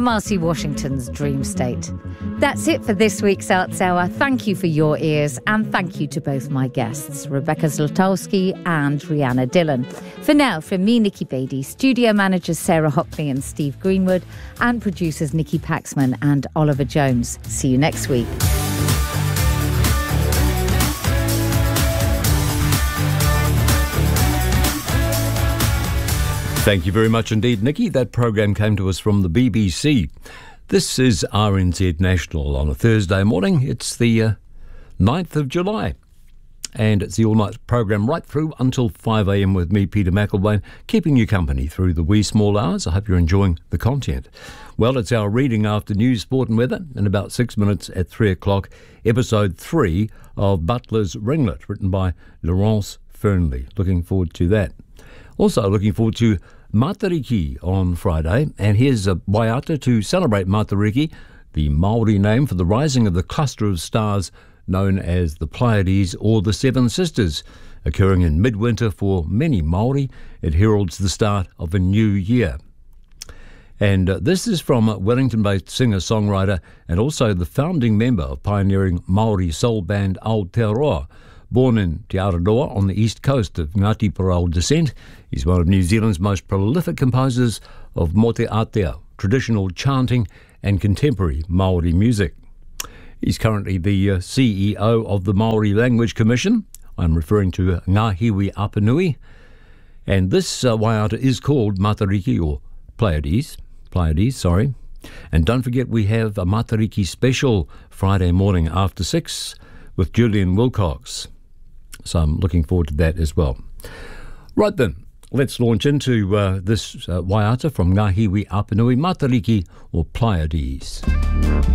Kamasi Washington's Dream State. That's it for this week's Arts Hour. Thank you for your ears, and thank you to both my guests, Rebecca Zlotowski and Rihanna Dillon. For now, from me, Nikki Beattie, studio managers Sarah Hockley and Steve Greenwood, and producers Nikki Paxman and Oliver Jones. See you next week. Thank you very much indeed, Nikki. That program came to us from the BBC. This is RNZ National on a Thursday morning. It's the 9th of July. And it's the all-night program right through until 5 a.m. with me, Peter McElwain, keeping you company through the wee small hours. I hope you're enjoying the content. Well, it's our reading after news, sport and weather. In about 6 minutes at 3 o'clock, episode 3 of Butler's Ringlet, written by Laurence Fernley. Looking forward to that. Also looking forward to Matariki on Friday, and here's a waiata to celebrate Matariki, the Māori name for the rising of the cluster of stars known as the Pleiades or the Seven Sisters. Occurring in midwinter for many Māori, it heralds the start of a new year. And this is from Wellington-based singer-songwriter and also the founding member of pioneering Māori soul band Aotearoa. Born in Te Araroa on the east coast of Ngāti Porou descent, he's one of New Zealand's most prolific composers of mote atea, traditional chanting and contemporary Māori music. He's currently the CEO of the Māori Language Commission. I'm referring to Ngāhiwi Apanui. And this waiata is called Matariki, or Pleiades, sorry. And don't forget we have a Matariki special Friday morning after 6 with Julian Wilcox. So I'm looking forward to that as well. Right then, let's launch into this waiata from Ngāhiwi Apanui, Matariki or Pleiades.